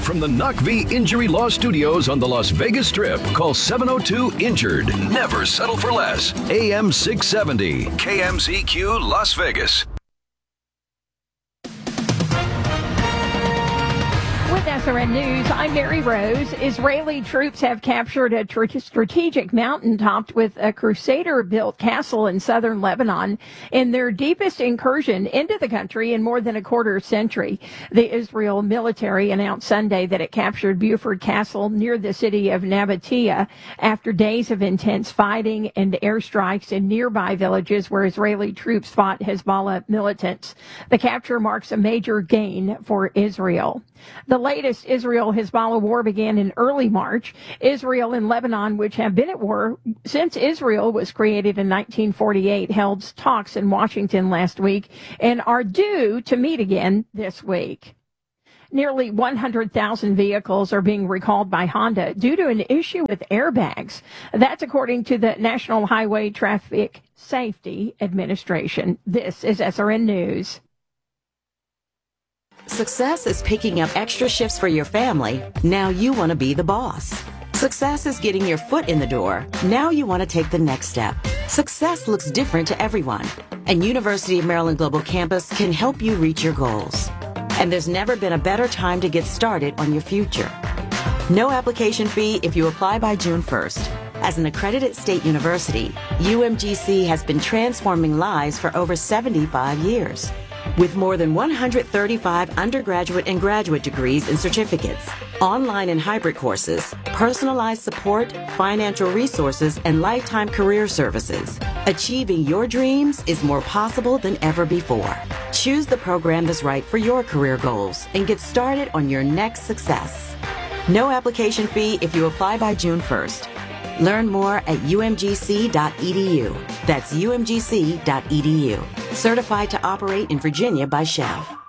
from the Knock V Injury Law Studios on the Las Vegas Strip. Call 702-INJURED. Never settle for less. AM 670. KMZQ Las Vegas. With SRN News, I'm Mary Rose. Israeli troops have captured a strategic mountain topped with a Crusader-built castle in southern Lebanon in their deepest incursion into the country in more than a quarter century. The Israel military announced Sunday that it captured Beaufort Castle near the city of Nabatea after days of intense fighting and airstrikes in nearby villages where Israeli troops fought Hezbollah militants. The capture marks a major gain for Israel. The latest Israel-Hezbollah war began in early March. Israel and Lebanon, which have been at war since Israel was created in 1948, held talks in Washington last week and are due to meet again this week. Nearly 100,000 vehicles are being recalled by Honda due to an issue with airbags. That's according to the National Highway Traffic Safety Administration. This is SRN News. Success is picking up extra shifts for your family. Now you want to be the boss. Success is getting your foot in the door. Now you want to take the next step. Success looks different to everyone, and University of Maryland Global Campus can help you reach your goals. And there's never been a better time to get started on your future. No application fee if you apply by June 1st. As an accredited state university, UMGC has been transforming lives for over 75 years. With more than 135 undergraduate and graduate degrees and certificates, online and hybrid courses, personalized support, financial resources, and lifetime career services, achieving your dreams is more possible than ever before. Choose the program that's right for your career goals and get started on your next success. No application fee if you apply by June 1st. Learn more at umgc.edu. That's umgc.edu. Certified to operate in Virginia by Chev.